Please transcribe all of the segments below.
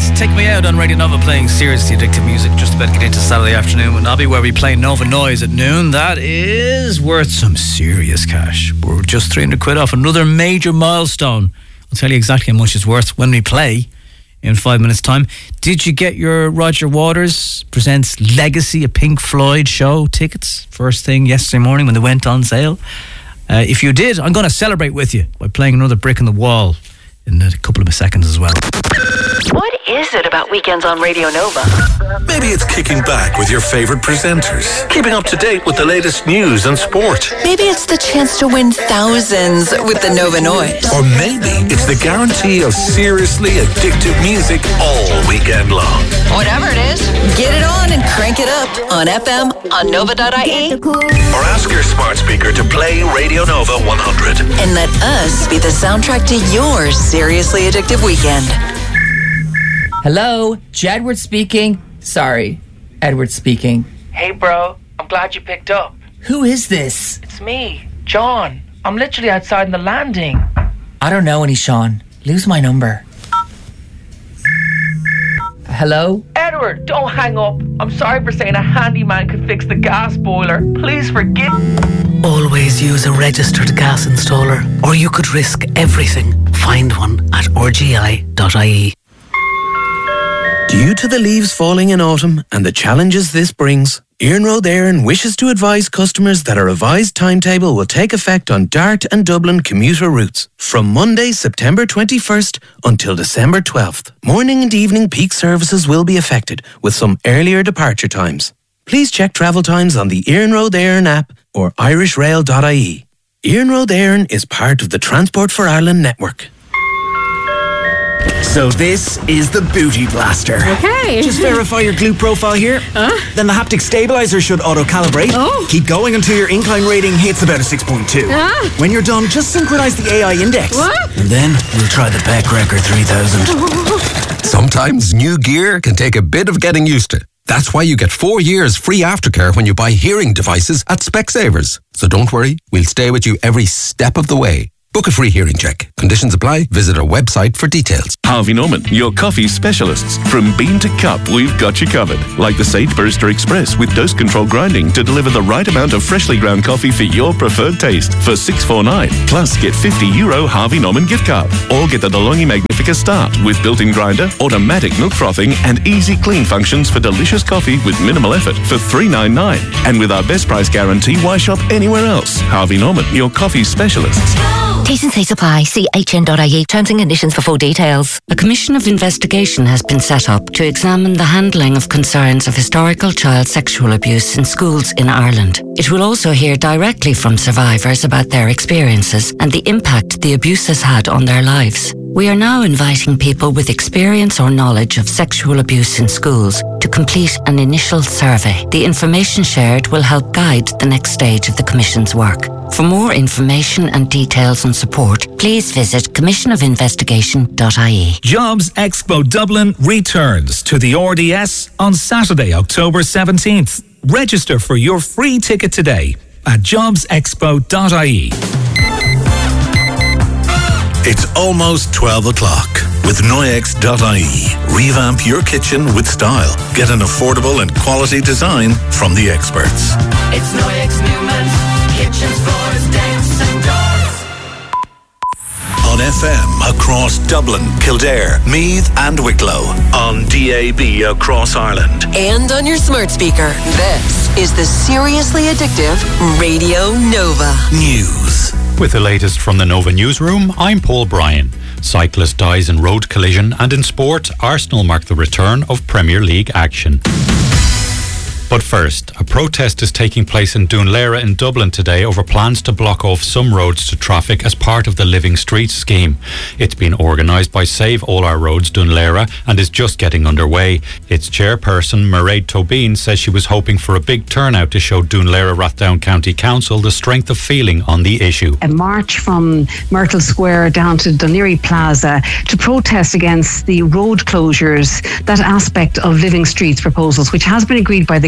Take Me Out on Radio Nova, playing seriously addictive music. Just about to get into Saturday afternoon with Nobby, where we play Nova Noise at noon. That is worth some serious cash. We're just 300 quid off another major milestone. I'll tell you exactly how much it's worth when we play in 5 minutes' time. Did you get your Roger Waters Presents Legacy, a Pink Floyd show tickets first thing yesterday morning when they went on sale? If you did, I'm going to celebrate with you by playing another brick in the wall in a couple of seconds as well. What is it about weekends on Radio Nova? Maybe it's kicking back with your favourite presenters, keeping up to date with the latest news and sport. Maybe it's the chance to win thousands with the Nova Noise. Or maybe it's the guarantee of seriously addictive music all weekend long. Whatever it is, get it on and crank it up on FM, on Nova.ie. Or ask your smart speaker to play Radio Nova 100. And let us be the soundtrack to your seriously addictive weekend. Hello, Jedward speaking. Sorry, Edward speaking. Hey bro, I'm glad you picked up. Who is this? It's me, John. I'm literally outside in the landing. I don't know any Sean. Lose my number. Hello? Edward, don't hang up. I'm sorry for saying a handyman could fix the gas boiler. Please forgive. Always use a registered gas installer, or you could risk everything. Find one at rgi.ie. Due to the leaves falling in autumn and the challenges this brings, Iarnród Éireann wishes to advise customers that a revised timetable will take effect on Dart and Dublin commuter routes from Monday, September 21st until December 12th. Morning and evening peak services will be affected with some earlier departure times. Please check travel times on the Iarnród Éireann app or irishrail.ie. Iarnród Éireann is part of the Transport for Ireland network. So this is the Booty Blaster. Okay. Just verify your glute profile here. Then the haptic stabilizer should auto-calibrate. Oh. Keep going until your incline rating hits about a 6.2. When you're done, just synchronize the AI index. What? And then we'll try the Beck Record 3000. Sometimes new gear can take a bit of getting used to. That's why you get 4 years free aftercare when you buy hearing devices at Specsavers. So don't worry, we'll stay with you every step of the way. Book a free hearing check. Conditions apply. Visit our website for details. Harvey Norman, your coffee specialists. From bean to cup, we've got you covered. Like the Sage Barista Express with dose control grinding to deliver the right amount of freshly ground coffee for your preferred taste for $6.49. Plus, get €50 Harvey Norman gift card. Or get the DeLonghi Magnifica Start with built-in grinder, automatic milk frothing, and easy clean functions for delicious coffee with minimal effort for $3.99. And with our best price guarantee, why shop anywhere else? Harvey Norman, your coffee specialists. T's and C's apply. See hn.ie. Terms and conditions for full details. A commission of investigation has been set up to examine the handling of concerns of historical child sexual abuse in schools in Ireland. It will also hear directly from survivors about their experiences and the impact the abuse has had on their lives. We are now inviting people with experience or knowledge of sexual abuse in schools to complete an initial survey. The information shared will help guide the next stage of the Commission's work. For more information and details and support, please visit commissionofinvestigation.ie. Jobs Expo Dublin returns to the RDS on Saturday, October 17th. Register for your free ticket today at jobsexpo.ie. It's almost 12 o'clock. With Noyex.ie, revamp your kitchen with style. Get an affordable and quality design from the experts. It's Noyex Newman, kitchens, floors, decks and doors. On FM across Dublin, Kildare, Meath and Wicklow. On DAB across Ireland. And on your smart speaker. This is the seriously addictive Radio Nova. News. With the latest from the Nova Newsroom, I'm Paul Bryan. Cyclist dies in road collision, and in sport, Arsenal mark the return of Premier League action. But first, a protest is taking place in Dunleera in Dublin today over plans to block off some roads to traffic as part of the Living Streets scheme. It's been organised by Save All Our Roads Dunleera and is just getting underway. Its chairperson, Mairead Tobin, says she was hoping for a big turnout to show Dunleera Rathdown County Council the strength of feeling on the issue. A march from Myrtle Square down to Dunleary Plaza to protest against the road closures, that aspect of Living Streets proposals, which has been agreed by the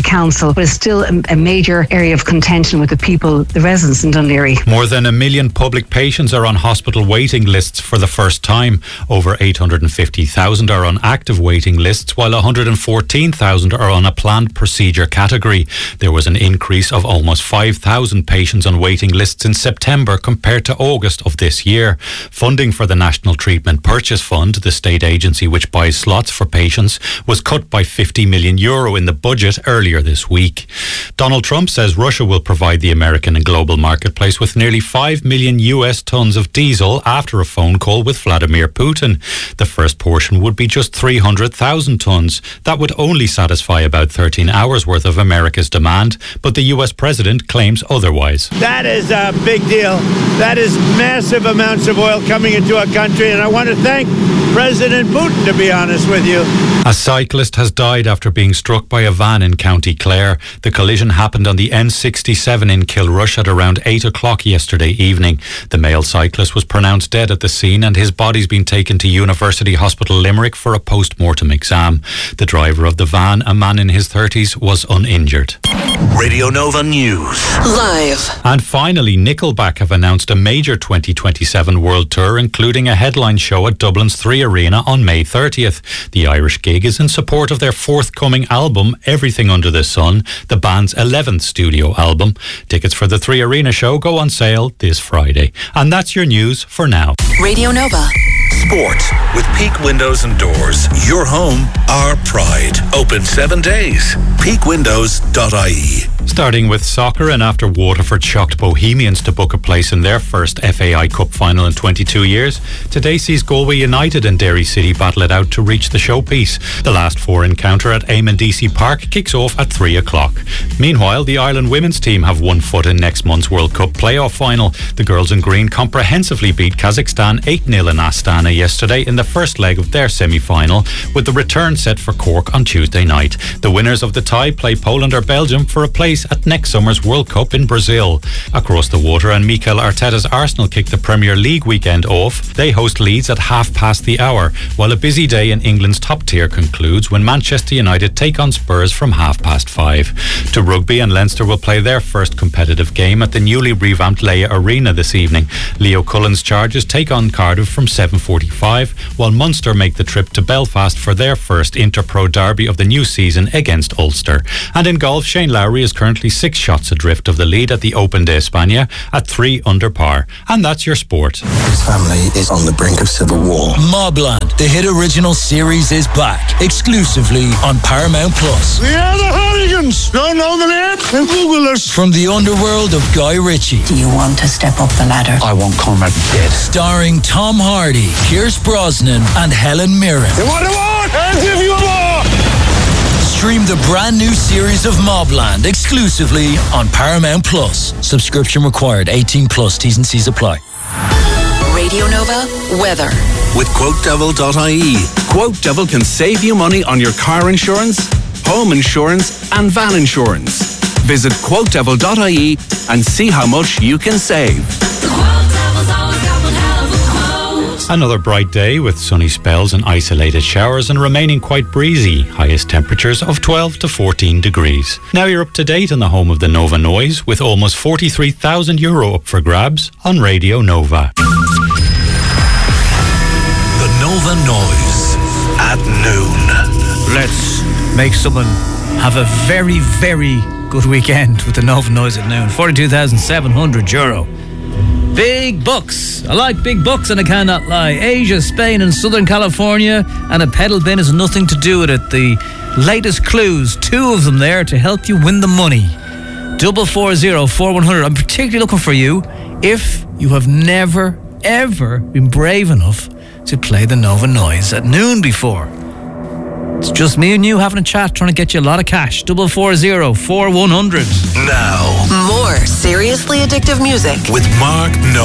council, but it's still a major area of contention with the residents in Dún Laoghaire. More than 1 million public patients are on hospital waiting lists for the first time. Over 850,000 are on active waiting lists, while 114,000 are on a planned procedure category. There was an increase of almost 5,000 patients on waiting lists in September compared to August of this year. Funding for the National Treatment Purchase Fund, the state agency which buys slots for patients, was cut by €50 million in the budget earlier this week. Donald Trump says Russia will provide the American and global marketplace with nearly 5 million US tons of diesel after a phone call with Vladimir Putin. The first portion would be just 300,000 tons. That would only satisfy about 13 hours worth of America's demand, but the US president claims otherwise. That is a big deal. That is massive amounts of oil coming into our country, and I want to thank President Putin, to be honest with you. A cyclist has died after being struck by a van in County Clare. The collision happened on the N67 in Kilrush at around 8 o'clock yesterday evening. The male cyclist was pronounced dead at the scene and his body's been taken to University Hospital Limerick for a post-mortem exam. The driver of the van, a man in his 30s, was uninjured. Radio Nova News. Live. And finally, Nickelback have announced a major 2027 world tour, including a headline show at Dublin's 3 Arena on May 30th. The Irish gig is in support of their forthcoming album, Everything Under the Sun, the band's 11th studio album. Tickets for the 3 Arena show go on sale this Friday. And that's your news for now. Radio Nova. Sport with Peak Windows and Doors. Your home, our pride. Open 7 days. peakwindows.ie. Starting with soccer, and after Waterford shocked Bohemians to book a place in their first FAI Cup final in 22 years, today sees Galway United and Derry City battle it out to reach the showpiece. The last 4 encounter at Eamon DC Park kicks off at 3 o'clock. Meanwhile, the Ireland women's team have 1 foot in next month's World Cup playoff final. The girls in green comprehensively beat Kazakhstan 8-0 in Astana yesterday in the first leg of their semi-final, with the return set for Cork on Tuesday night. The winners of the tie play Poland or Belgium for a place at next summer's World Cup in Brazil. Across the water, and Mikel Arteta's Arsenal kick the Premier League weekend off. They host Leeds at hour, while a busy day in England's top tier concludes when Manchester United take on Spurs from 5:30. To rugby, and Leinster will play their first competitive game at the newly revamped Leia Arena this evening. Leo Cullen's Chargers take on Cardiff from 7:45, while Munster make the trip to Belfast for their first Interpro derby of the new season against Ulster. And in golf, Shane Lowry is currently 6 shots adrift of the lead at the Open de España at 3 under par. And that's your sport. His family is on the brink of civil war. Mobland, the hit original series, is back exclusively on Paramount Plus. We are the Hooligans. Don't know the name? Then Google us. From the underworld of Guy Ritchie. Do you want to step up the ladder? I want Conrad dead. Starring Tom Hardy, Pierce Brosnan, and Helen Mirren. You want to watch? I'll give you more. Stream the brand new series of Mobland exclusively on Paramount Plus. Subscription required. 18 plus. T's and C's apply. Radio Nova weather. With QuoteDevil.ie. Quote Devil can save you money on your car insurance, home insurance, and van insurance. Visit QuoteDevil.ie and see how much you can save. Another bright day with sunny spells and isolated showers, and remaining quite breezy. Highest temperatures of 12 to 14 degrees. Now you're up to date on the home of the Nova Noise, with almost €43,000 up for grabs on Radio Nova. The Nova Noise at noon. Let's make someone have a very, very good weekend with the Nova Noise at noon. €42,700. Big bucks. I like big bucks, and I cannot lie. Asia, Spain and Southern California, and a pedal bin has nothing to do with it. The latest clues, 2 of them there to help you win the money. 440 4100. I'm particularly looking for you if you have never, ever been brave enough to play the Nova Noise at noon before. It's just me and you having a chat, trying to get you a lot of cash. 440 4100. Now, more seriously addictive music with Mark No.